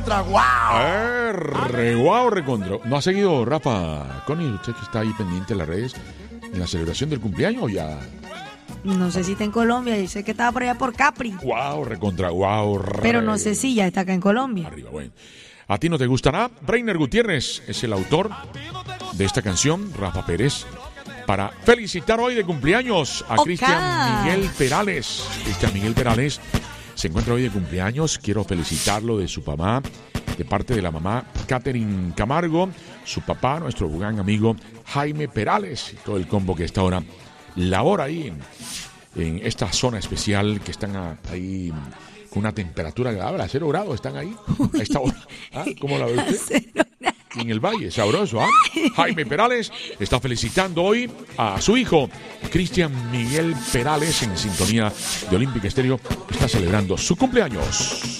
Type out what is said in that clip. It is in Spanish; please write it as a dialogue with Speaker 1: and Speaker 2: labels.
Speaker 1: Guau, recontra. ¿No ha seguido Rafa Connie? Usted que está ahí pendiente en las redes en la celebración del cumpleaños, ¿o ya?
Speaker 2: No sé si está en Colombia, dice que estaba por allá por Capri.
Speaker 1: Guau, recontra, guau.
Speaker 2: Pero no sé si ya está acá en Colombia.
Speaker 1: Arriba, bueno. ¿A ti no te gustará? Breiner Gutiérrez es el autor de esta canción, Rafa Pérez, para felicitar hoy de cumpleaños a Cristian Miguel Perales. Cristian Miguel Perales se encuentra hoy de cumpleaños. Quiero felicitarlo de su mamá, de parte de la mamá Catherine Camargo, su papá, nuestro gran amigo Jaime Perales, y todo el combo que está ahora labora ahí en esta zona especial, que están ahí con una temperatura agradable, a 0 grados están ahí a esta hora. ¿Ah? ¿Cómo la ve usted? En el valle, sabroso, ¿ah? Jaime Perales está felicitando hoy a su hijo Cristian Miguel Perales, en sintonía de Olímpica Estéreo, que está celebrando su cumpleaños.